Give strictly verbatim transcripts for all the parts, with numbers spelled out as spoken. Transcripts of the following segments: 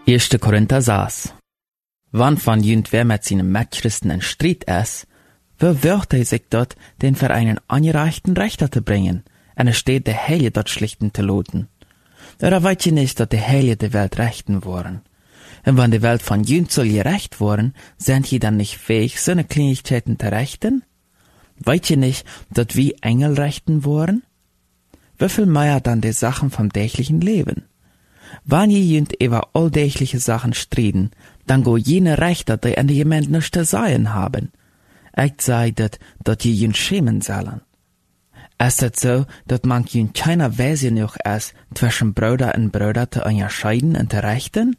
Eerste Korinther zes. Want van junt wer met zijn medchristen in strijd is, verwirkt hij zich dat den voor einen angereichten Rechter te brengen, en er steht de Heilige dat schlichten te loten. Er weet je niet dat de Heilige de Welt rechten worden. En wann de Welt van junt soll gerecht worden, sind je dan nicht fähig, seine Kleinigkeiten te rechten? Weet je nicht, dat wie Engel rechten worden? Wieviel mehr dann die Sachen vom dächlichen Leben? Wann je junt über alldächliche Sachen striden, dann go jene Rechter, die an die jemand nichts zu sagen haben. Ich sei dat, dat je junt schämen sollen. Ist es so, dat man junt keiner Weise noch ist, zwischen Bruder und Bruder zu unterscheiden und zu rechten?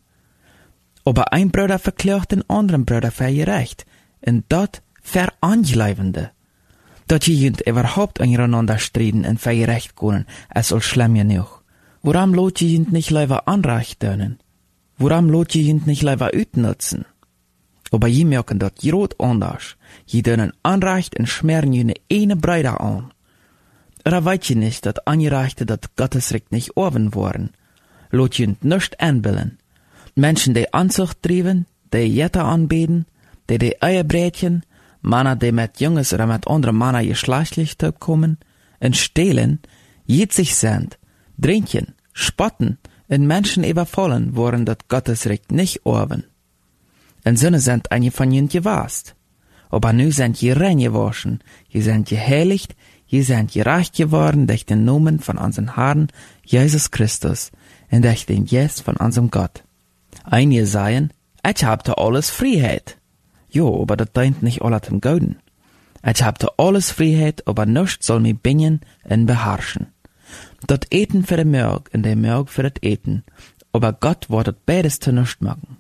Aber ein Bruder verklagt den anderen Bruder für gerecht, und dat verangeleivende. Dat je junt überhaupt untereinander striden und für gerecht können, ist al schlimm genug. Warum lot je junt nicht lieber Anrecht dönen? Warum lot je junt nicht lieber utnutzen? Aber je merken dat groot anders. Je dönen Anrecht und schmeren jene eine Bruder an. Oder weet je nicht, dat Angereichte dat Gottesrecht nicht oven worden? Lot junt nicht anbillen. Menschen, die Anzucht trieben, die Jetter anbeten, die die Eierbrätchen, Männer, die mit Junges oder mit anderen Männern geschlechtlich kommen, und stehlen, jitzig sind, drinken, spotten, und Menschen überfallen, worden dat Gottesrecht nicht oven. En Sinne sind einige von jent gewast. Aber nu sind je rein gewaschen, je sind geheiligt, je sind gerecht geworden durch den Namen von unserem Herrn Jesus Christus und durch den Geist von unserem Gott. Einige sagen, ich hab da alles Freiheit. Jo, aber das deint nicht alle zum Gouden. Ich hab da alles Freiheit, aber nichts soll mich binden und beherrschen. Dat Eten für den Mörg und der Mörg für das Eten, aber Gott wird das beides zu nichts machen.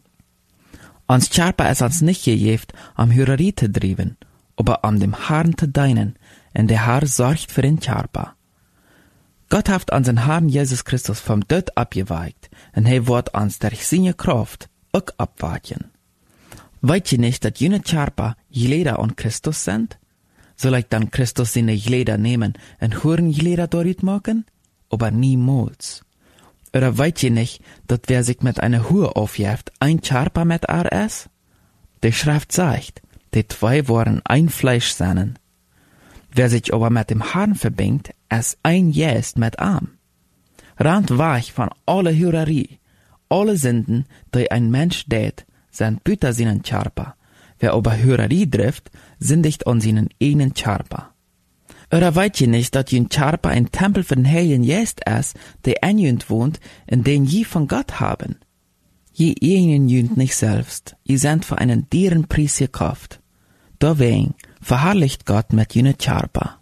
Uns Charpa ist uns nicht gejeft, am Hürerie zu drieben, aber am dem Herrn zu dienen, und der Herr sorgt für den Charpa. Gott hat unseren Herrn Jesus Christus vom Tod abgeweigt, und er wird uns durch seine Kraft auch abweichen. Weet je nicht, dass jene Charpa Glieder an Christus sind? Soll ich dann Christus seine Glieder nehmen und hören Glieder dort machen? Aber niemals. Oder weet je nicht, dass wer sich mit einer Hure aufjäft, ein Charpa mit er ist? Die Schrift sagt, die zwei waren ein Fleisch seinen. Wer sich aber mit dem Herrn verbindet, ist ein Geist mit ihm. Rand weich von alle Hürerie, alle Sünden, die ein Mensch tät, sind büter seinen Charpa. Wer aber Hürerie trifft, sündigt an seinen einen Charpa. Oder weet je nicht, dass jün Charpa ein Tempel für den Heiligen Geist ist, der in jünt wohnt, in den je von Gott haben? Je ihnen jünt nicht selbst, je sind für einen Dierenpreis gekauft. Deswegen verherrlicht Gott mit jüne Charpa.